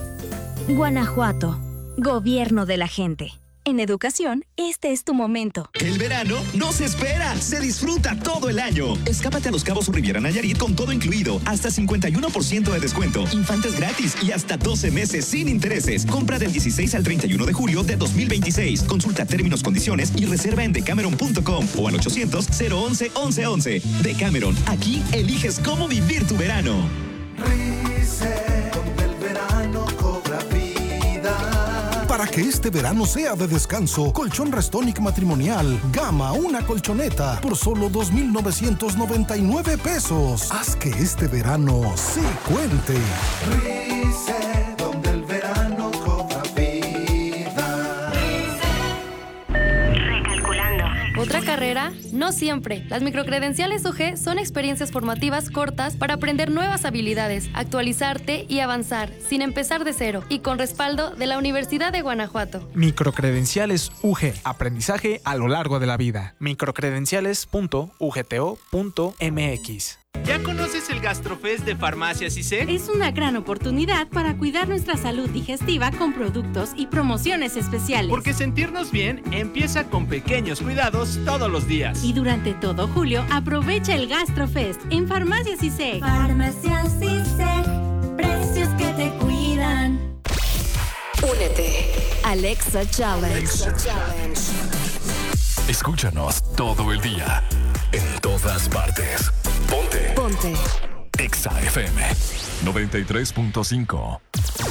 Guanajuato, gobierno de la gente. En educación, este es tu momento. El verano no se espera, se disfruta todo el año. Escápate a Los Cabos o Riviera Nayarit con todo incluido, hasta cincuenta y uno por ciento de descuento, infantes gratis y hasta doce meses sin intereses. Compra del dieciséis al treinta y uno de julio de dos mil veintiséis. Consulta términos, condiciones y reserva en decameron punto com o al ochocientos, cero once, once once. Decameron, aquí eliges cómo vivir tu verano. Rice, donde el verano cobra vida. Para que este verano sea de descanso, colchón Restonic matrimonial, gama una colchoneta por solo dos mil novecientos noventa y nueve pesos. Haz que este verano sí cuente. Rice, donde el verano cobra vida. Recalculando. ¿Otra carrera? No siempre. Las microcredenciales U G son experiencias formativas cortas para aprender nuevas habilidades, actualizarte y avanzar, sin empezar de cero, y con respaldo de la Universidad de Guanajuato. Microcredenciales U G. Aprendizaje a lo largo de la vida. microcredenciales punto u g t o punto m x. ¿Ya conoces el GastroFest de Farmacias I C E? Es una gran oportunidad para cuidar nuestra salud digestiva con productos y promociones especiales. Porque sentirnos bien empieza con pequeños cuidados todos los días. Y durante todo julio, aprovecha el GastroFest en Farmacias I C E. Farmacias I C E, precios que te cuidan. Únete. Alexa Challenge. Alexa Challenge. Escúchanos todo el día, en todas partes. Ponte. Ponte. Exa F M noventa y tres punto cinco.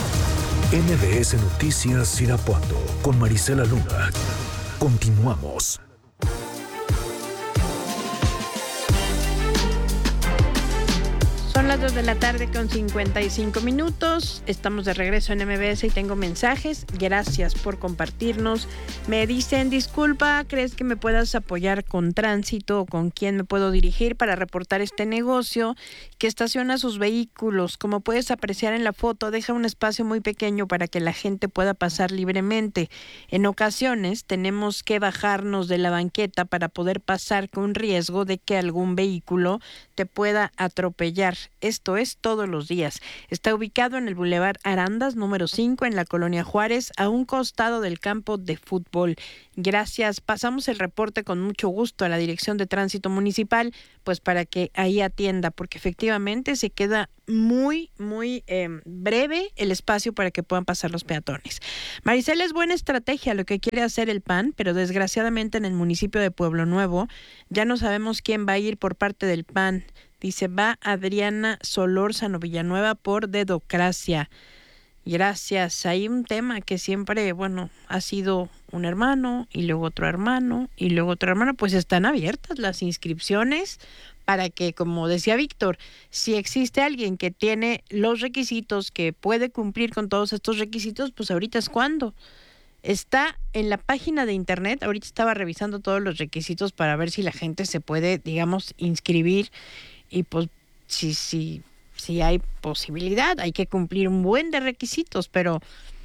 M B S Noticias Irapuato con Marisela Luna. Continuamos. Son las las dos de la tarde con cincuenta y cinco minutos. Estamos de regreso en M B S y tengo mensajes. Gracias por compartirnos. Me dicen, disculpa, ¿crees que me puedas apoyar con tránsito o con quién me puedo dirigir para reportar este negocio que estaciona sus vehículos? Como puedes apreciar en la foto, deja un espacio muy pequeño para que la gente pueda pasar libremente. En ocasiones tenemos que bajarnos de la banqueta para poder pasar con riesgo de que algún vehículo te pueda atropellar. Esto es todos los días. Está ubicado en el Boulevard Arandas, número cinco, en la Colonia Juárez, a un costado del campo de fútbol. Gracias. Pasamos el reporte con mucho gusto a la Dirección de Tránsito Municipal, pues para que ahí atienda, porque efectivamente se queda muy, muy eh, breve el espacio para que puedan pasar los peatones. Maricela, es buena estrategia lo que quiere hacer el P A N, pero desgraciadamente en el municipio de Pueblo Nuevo ya no sabemos quién va a ir por parte del P A N. Dice, va Adriana Solórzano Villanueva por Dedocracia. Gracias. Hay un tema que siempre, bueno, ha sido un hermano y luego otro hermano y luego otro hermano. Pues están abiertas las inscripciones para que, como decía Víctor, si existe alguien que tiene los requisitos, que puede cumplir con todos estos requisitos, pues ahorita es cuando. Está en la página de internet. Ahorita estaba revisando todos los requisitos para ver si la gente se puede, digamos, inscribir. Y pues si, si, si hay posibilidad, hay que cumplir un buen de requisitos, pero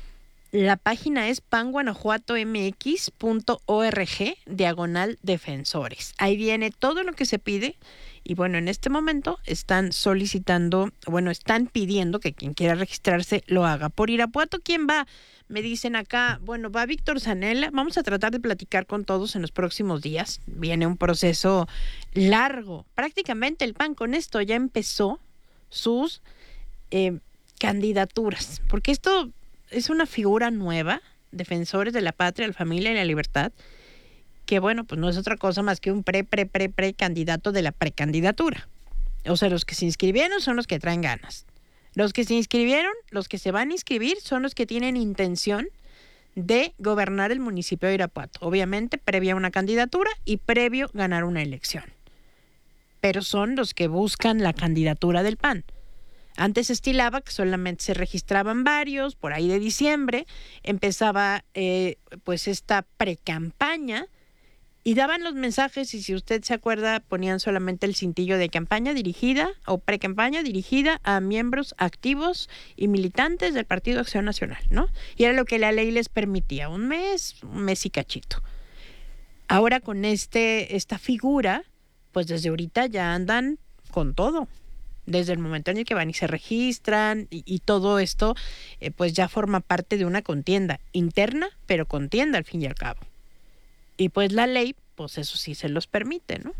la página es pan guanajuato m x punto org diagonal defensores. Ahí viene todo lo que se pide y bueno, en este momento están solicitando, bueno, están pidiendo que quien quiera registrarse lo haga. Por Irapuato, ¿quién va? Me dicen acá, bueno, va Víctor Zanella. Vamos a tratar de platicar con todos en los próximos días. Viene un proceso largo. Prácticamente el P A N con esto ya empezó sus eh, candidaturas, porque esto es una figura nueva, Defensores de la Patria, la Familia y la Libertad, que bueno, pues no es otra cosa más que un pre, pre, pre, pre candidato de la precandidatura. O sea, los que se inscribieron son los que traen ganas. Los que se inscribieron, los que se van a inscribir, son los que tienen intención de gobernar el municipio de Irapuato. Obviamente, previa una candidatura y previo ganar una elección. Pero son los que buscan la candidatura del P A N. Antes estilaba que solamente se registraban varios, por ahí de diciembre, empezaba eh, pues esta precampaña y daban los mensajes y si usted se acuerda ponían solamente el cintillo de campaña dirigida o precampaña dirigida a miembros activos y militantes del Partido Acción Nacional, ¿no? Y era lo que la ley les permitía, un mes, un mes y cachito. Ahora con este esta figura, pues desde ahorita ya andan con todo. Desde el momento en el que van y se registran y, y todo esto, eh, pues ya forma parte de una contienda interna, pero contienda al fin y al cabo. Y pues la ley, pues eso sí se los permite, ¿no?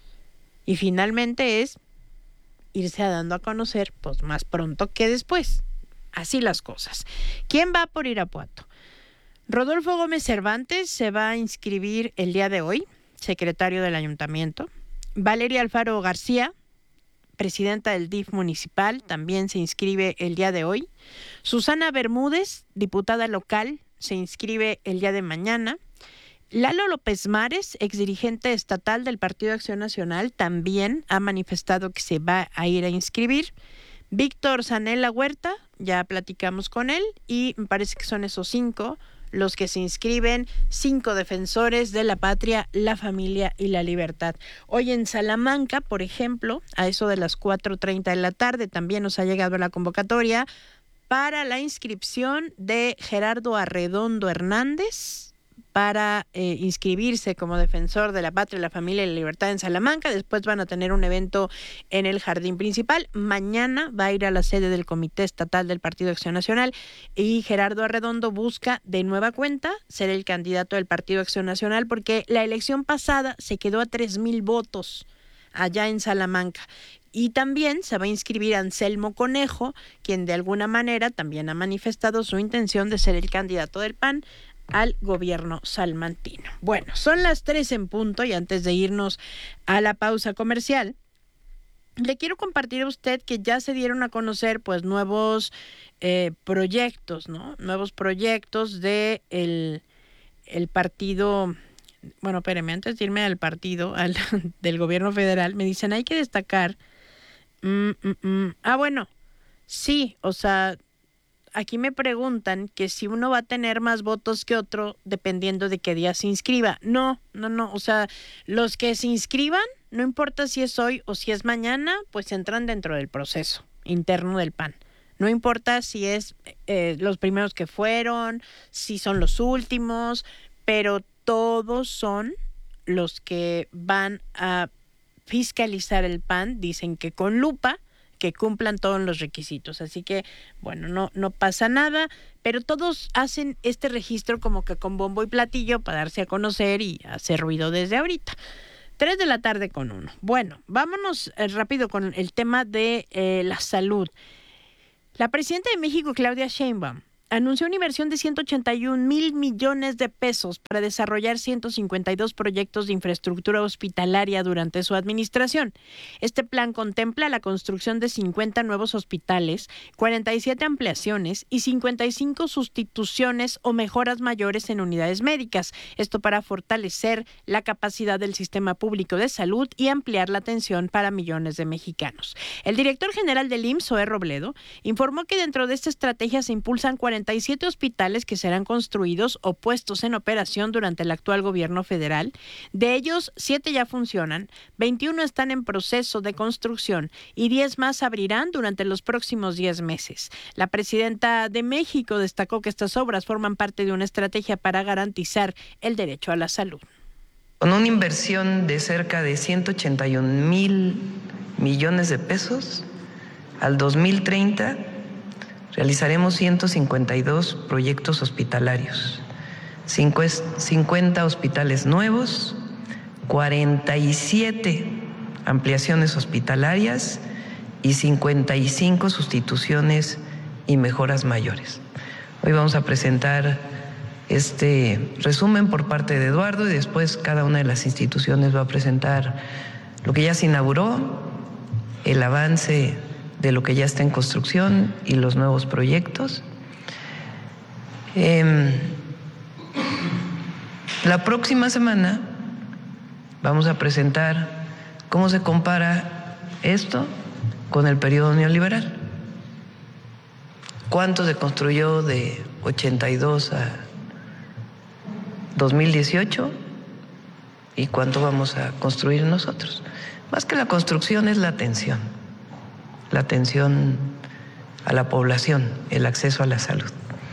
Y finalmente es irse dando a conocer, pues más pronto que después. Así las cosas. ¿Quién va por Irapuato? Rodolfo Gómez Cervantes se va a inscribir el día de hoy, secretario del ayuntamiento. Valeria Alfaro García, presidenta del D I F municipal, también se inscribe el día de hoy. Susana Bermúdez, diputada local, se inscribe el día de mañana. Lalo López Mares, exdirigente estatal del Partido Acción Nacional, también ha manifestado que se va a ir a inscribir. Víctor Zanella Huerta, ya platicamos con él, y me parece que son esos cinco los que se inscriben, cinco defensores de la patria, la familia y la libertad. Hoy en Salamanca, por ejemplo, a eso de las cuatro treinta de la tarde, también nos ha llegado la convocatoria para la inscripción de Gerardo Arredondo Hernández para eh, inscribirse como defensor de la patria, la familia y la libertad en Salamanca. Después van a tener un evento en el jardín principal. Mañana va a ir a la sede del Comité Estatal del Partido Acción Nacional y Gerardo Arredondo busca de nueva cuenta ser el candidato del Partido Acción Nacional porque la elección pasada se quedó a tres mil votos allá en Salamanca. Y también se va a inscribir Anselmo Conejo, quien de alguna manera también ha manifestado su intención de ser el candidato del P A N al gobierno salmantino. Bueno, son las tres en punto y antes de irnos a la pausa comercial, le quiero compartir a usted que ya se dieron a conocer pues nuevos eh, proyectos, ¿no? Nuevos proyectos de el, el partido, bueno, espérame, antes de irme al partido al, del gobierno federal, me dicen hay que destacar Mm, mm, mm. Ah, bueno, sí, o sea, aquí me preguntan que si uno va a tener más votos que otro dependiendo de qué día se inscriba. No, no, no, o sea, los que se inscriban, no importa si es hoy o si es mañana, pues entran dentro del proceso interno del P A N. No importa si es eh, los primeros que fueron, si son los últimos, pero todos son los que van a fiscalizar el P A N, dicen que con lupa, que cumplan todos los requisitos. Así que, bueno, no, no pasa nada, pero todos hacen este registro como que con bombo y platillo para darse a conocer y hacer ruido desde ahorita. Tres de la tarde con uno. Bueno, vámonos eh, rápido con el tema de eh, la salud. La presidenta de México, Claudia Sheinbaum, anunció una inversión de ciento ochenta y un mil millones de pesos para desarrollar ciento cincuenta y dos proyectos de infraestructura hospitalaria durante su administración. Este plan contempla la construcción de cincuenta nuevos hospitales, cuarenta y siete ampliaciones y cincuenta y cinco sustituciones o mejoras mayores en unidades médicas. Esto para fortalecer la capacidad del sistema público de salud y ampliar la atención para millones de mexicanos. El director general del I M S S, Zoé Robledo, informó que dentro de esta estrategia se impulsan cuarenta y siete hospitales que serán construidos o puestos en operación durante el actual gobierno federal. De ellos, siete ya funcionan, veintiuno están en proceso de construcción y diez más abrirán durante los próximos diez meses. La presidenta de México destacó que estas obras forman parte de una estrategia para garantizar el derecho a la salud. Con una inversión de cerca de ciento ochenta y un mil millones de pesos, al dos mil treinta realizaremos ciento cincuenta y dos proyectos hospitalarios, cincuenta hospitales nuevos, cuarenta y siete ampliaciones hospitalarias y cincuenta y cinco sustituciones y mejoras mayores. Hoy vamos a presentar este resumen por parte de Eduardo y después cada una de las instituciones va a presentar lo que ya se inauguró, el avance de lo que ya está en construcción y los nuevos proyectos. Eh, la próxima semana vamos a presentar cómo se compara esto con el periodo neoliberal. ¿Cuánto se construyó de ochenta y dos a dos mil dieciocho? ¿Y cuánto vamos a construir nosotros? Más que la construcción es la atención. La atención a la población, el acceso a la salud.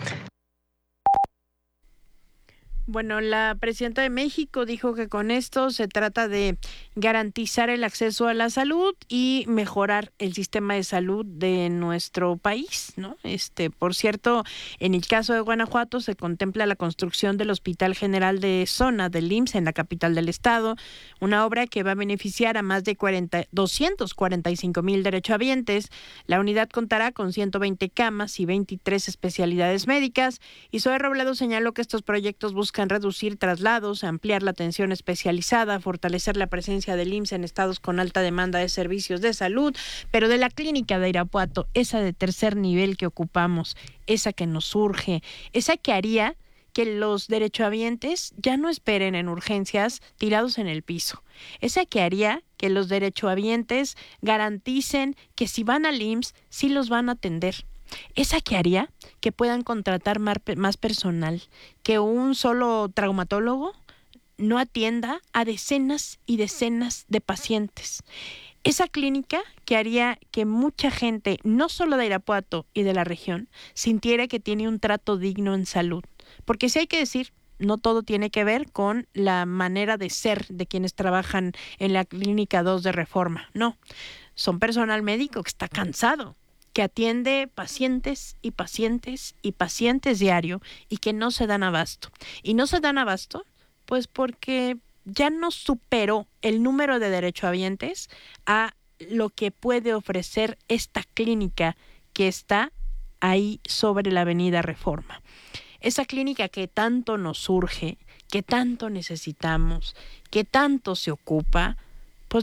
Bueno, la presidenta de México dijo que con esto se trata de garantizar el acceso a la salud y mejorar el sistema de salud de nuestro país, ¿no? Este, por cierto, en el caso de Guanajuato se contempla la construcción del Hospital General de Zona del I M S S en la capital del estado, una obra que va a beneficiar a más de cuarenta, doscientos cuarenta y cinco mil derechohabientes. La unidad contará con ciento veinte camas y veintitrés especialidades médicas, y Zoé Robledo señaló que estos proyectos buscan reducir traslados, ampliar la atención especializada, fortalecer la presencia del I M S S en estados con alta demanda de servicios de salud, pero de la clínica de Irapuato, esa de tercer nivel que ocupamos, esa que nos surge, esa que haría que los derechohabientes ya no esperen en urgencias tirados en el piso, esa que haría que los derechohabientes garanticen que si van al I M S S sí los van a atender. Esa que haría que puedan contratar más personal, que un solo traumatólogo no atienda a decenas y decenas de pacientes. Esa clínica que haría que mucha gente, no solo de Irapuato y de la región, sintiera que tiene un trato digno en salud. Porque sí hay que decir, no todo tiene que ver con la manera de ser de quienes trabajan en la Clínica dos de Reforma. No, son personal médico que está cansado, que atiende pacientes y pacientes y pacientes diario y que no se dan abasto. Y no se dan abasto, pues porque ya no superó el número de derechohabientes a lo que puede ofrecer esta clínica que está ahí sobre la avenida Reforma. Esa clínica que tanto nos surge, que tanto necesitamos, que tanto se ocupa, pues no,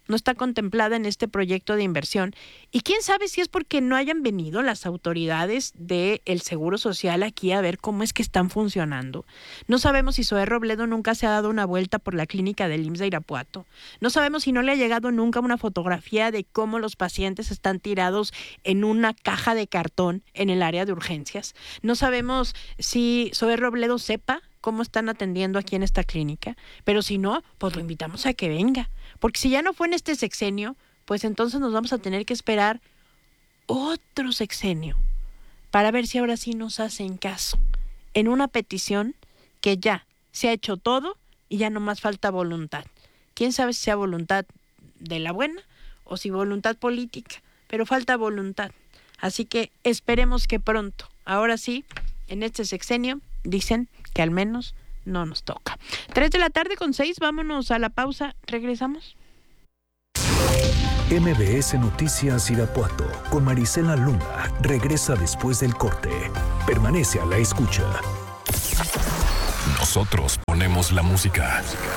no está contemplada en este proyecto de inversión. Y quién sabe si es porque no hayan venido las autoridades del Seguro Social aquí a ver cómo es que están funcionando. No sabemos si Zoé Robledo nunca se ha dado una vuelta por la clínica del I M S S de Irapuato. No sabemos si no le ha llegado nunca una fotografía de cómo los pacientes están tirados en una caja de cartón en el área de urgencias. No sabemos si Zoé Robledo sepa cómo están atendiendo aquí en esta clínica, pero si no, pues lo invitamos a que venga, porque si ya no fue en este sexenio, pues entonces nos vamos a tener que esperar otro sexenio para ver si ahora sí nos hacen caso en una petición que ya se ha hecho todo y ya nomás falta voluntad. Quién sabe si sea voluntad de la buena o si voluntad política, pero falta voluntad. Así que esperemos que pronto, ahora sí, en este sexenio, dicen que al menos no nos toca. Tres de la tarde con seis, vámonos a la pausa, regresamos. M B S Noticias Irapuato con Marisela Luna regresa después del corte. Permanece a la escucha. Nosotros ponemos la música.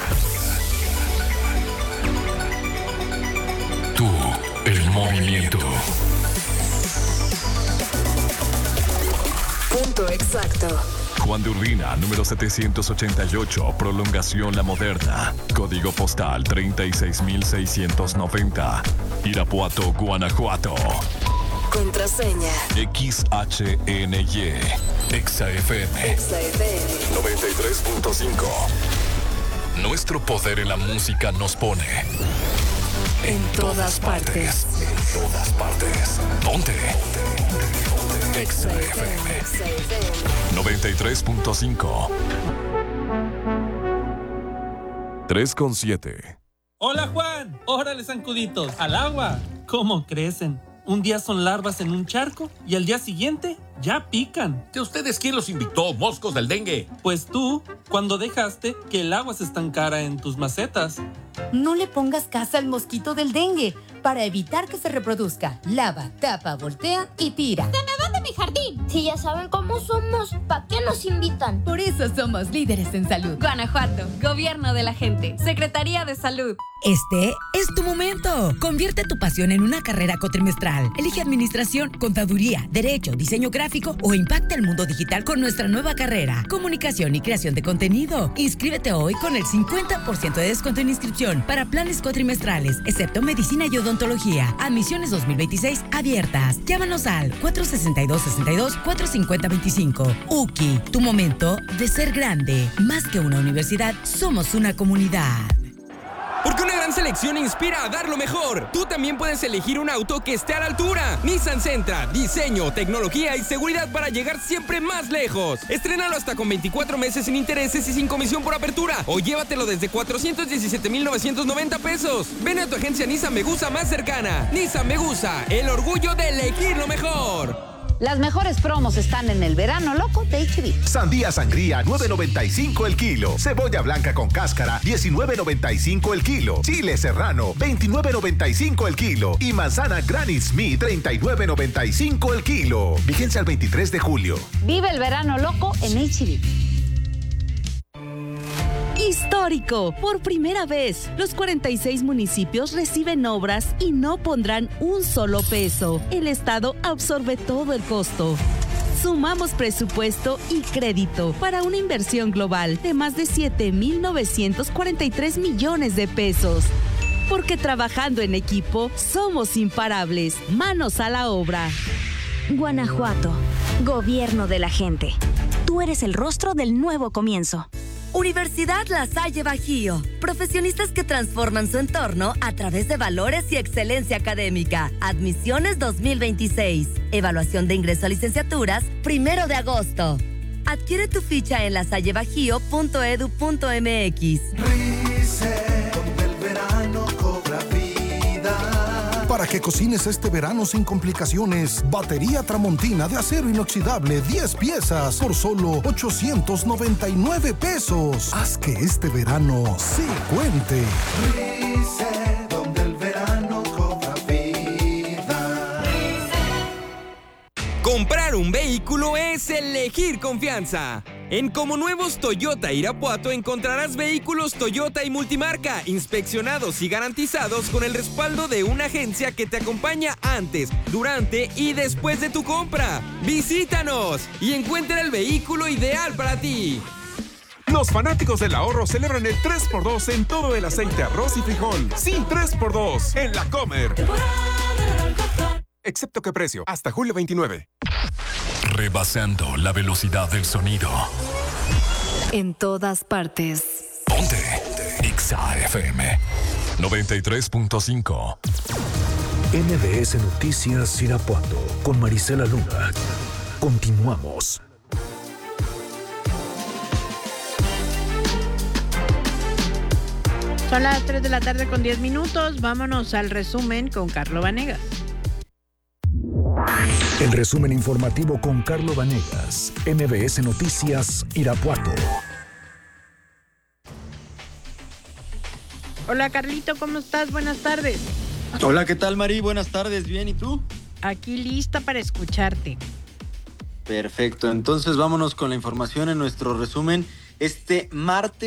Tú, el movimiento. Punto exacto. Juan de Urbina, número setecientos ochenta y ocho, Prolongación La Moderna. Código postal treinta y seis mil seiscientos noventa. Irapuato, Guanajuato. Contraseña. X H N Y. Exa F M. Exa F M. noventa y tres punto cinco. Nuestro poder en la música nos pone en todas partes. En todas partes. Ponte. Exa F M. noventa y tres punto cinco. tres con siete. Hola Juan, órale zancuditos, al agua. ¿Cómo crecen? Un día son larvas en un charco y al día siguiente ya pican. ¿De ustedes quién los invitó, moscos del dengue? Pues tú, cuando dejaste que el agua se estancara en tus macetas. No le pongas casa al mosquito del dengue. Para evitar que se reproduzca, lava, tapa, voltea y tira. ¡Se me van de mi jardín! Si ya saben cómo somos, ¿para qué nos invitan? Por eso somos líderes en salud. Guanajuato, Gobierno de la Gente, Secretaría de Salud. Este es tu momento. Convierte tu pasión en una carrera cuatrimestral. Elige administración, contaduría, derecho, diseño gráfico o impacta el mundo digital con nuestra nueva carrera, comunicación y creación de contenido. Inscríbete hoy con el cincuenta por ciento de descuento en inscripción para planes cuatrimestrales, excepto medicina y odontología. Admisiones dos mil veintiséis abiertas. Llámanos al cuatro sesenta y dos, sesenta y dos, cuatro cincuenta, veinticinco. U C I, tu momento de ser grande. Más que una universidad, somos una comunidad. Porque una gran selección inspira a dar lo mejor. Tú también puedes elegir un auto que esté a la altura. Nissan Sentra, diseño, tecnología y seguridad para llegar siempre más lejos. Estrénalo hasta con veinticuatro meses sin intereses y sin comisión por apertura. O llévatelo desde cuatrocientos diecisiete mil novecientos noventa pesos. Ven a tu agencia Nissan Megusa más cercana. Nissan Megusa, el orgullo de elegir lo mejor. Las mejores promos están en el verano loco de H B. Sandía sangría, nueve noventa y cinco el kilo. Cebolla blanca con cáscara, diecinueve noventa y cinco el kilo. Chile serrano, veintinueve noventa y cinco el kilo. Y manzana Granny Smith, treinta y nueve noventa y cinco el kilo. Vigencia al veintitrés de julio. Vive el verano loco en H B. Histórico. Por primera vez, los cuarenta y seis municipios reciben obras y no pondrán un solo peso. El Estado absorbe todo el costo. Sumamos presupuesto y crédito para una inversión global de más de siete mil novecientos cuarenta y tres millones de pesos. Porque trabajando en equipo, somos imparables. Manos a la obra. Guanajuato, Gobierno de la Gente. Tú eres el rostro del nuevo comienzo. Universidad La Salle Bajío. Profesionistas que transforman su entorno a través de valores y excelencia académica. Admisiones dos mil veintiséis. Evaluación de ingreso a licenciaturas, primero de agosto. Adquiere tu ficha en lasallebajío punto edu punto mx. Rice, donde el verano cobra vida. Para que cocines este verano sin complicaciones, batería Tramontina de acero inoxidable diez piezas por solo ochocientos noventa y nueve pesos. Haz que este verano se cuente. Rice, donde el verano cobra vida. Comprar un vehículo es el elegir confianza. En Como Nuevos Toyota Irapuato encontrarás vehículos Toyota y multimarca, inspeccionados y garantizados con el respaldo de una agencia que te acompaña antes, durante y después de tu compra. ¡Visítanos y encuentra el vehículo ideal para ti! Los fanáticos del ahorro celebran el tres por dos en todo el aceite, arroz y frijol. Sí, tres por dos en La Comer. Excepto que precio, hasta julio veintinueve. Rebasando la velocidad del sonido. En todas partes. Ponte Exa F M noventa y tres punto cinco. M B S Noticias Irapuato con Marisela Luna. Continuamos. Son las tres de la tarde con diez minutos. Vámonos al resumen con Carlo Vanegas. El resumen informativo con Carlo Vanegas. M B S Noticias Irapuato. Hola Carlito, ¿cómo estás? Buenas tardes. Hola, ¿qué tal, Mari? Buenas tardes, bien, ¿y tú? Aquí lista para escucharte. Perfecto, entonces vámonos con la información en nuestro resumen. Este martes